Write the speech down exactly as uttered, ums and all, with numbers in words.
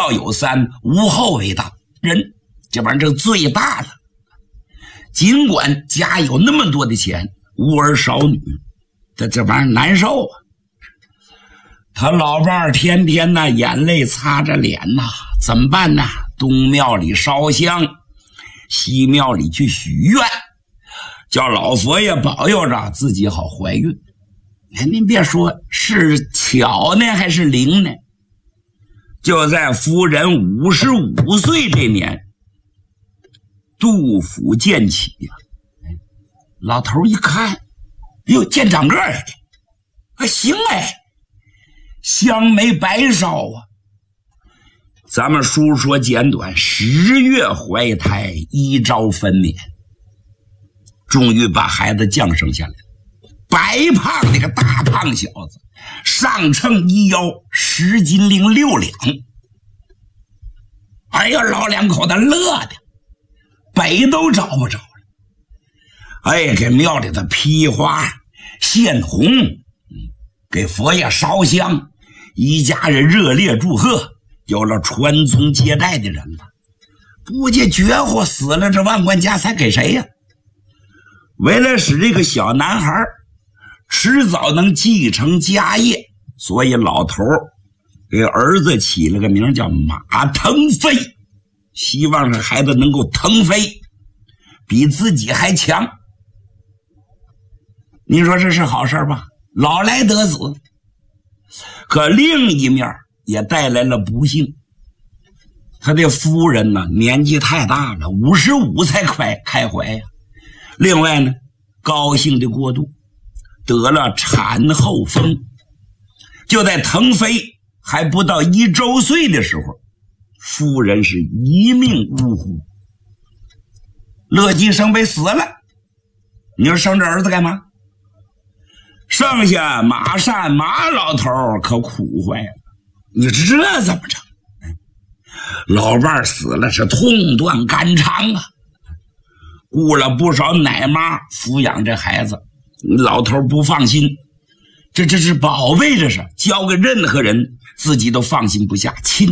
孝有三，无后为大。人这玩意儿这最大了。尽管家有那么多的钱，无儿少女，这这玩意儿难受啊。他老伴儿天天呐眼泪擦着脸呐，怎么办呢？东庙里烧香，西庙里去许愿，叫老佛爷保佑着自己好怀孕。哎，您别说是巧呢还是灵呢？就在夫人五十五岁这年，杜甫见起呀、啊，老头一看，哟，见长个儿了，啊，行哎，香没白烧啊。咱们书说简短，十月怀胎，一朝分娩，终于把孩子降生下来。白胖那个大胖小子，上称一腰，十斤零六两。哎呀，老两口子乐的北都找不着了。哎，给庙里的批花献红，给佛爷烧香，一家人热烈祝贺，有了传宗接代的人了。不介绝户死了，这万贯家财给谁呀？为了使这个小男孩迟早能继承家业，所以老头给儿子起了个名叫马腾飞，希望这孩子能够腾飞，比自己还强。你说这是好事吧？老来得子。可另一面也带来了不幸，他的夫人呢年纪太大了，五十五才开开怀呀。另外呢，高兴的过度，得了产后风。就在腾飞还不到一周岁的时候，夫人是一命呜呼，乐极生悲死了。你说生这儿子干嘛？剩下马善马老头可苦坏了，你这怎么着？老伴死了是痛断肝肠啊，雇了不少奶妈抚养这孩子，老头不放心，这这是宝贝，这是交给任何人自己都放心不下，亲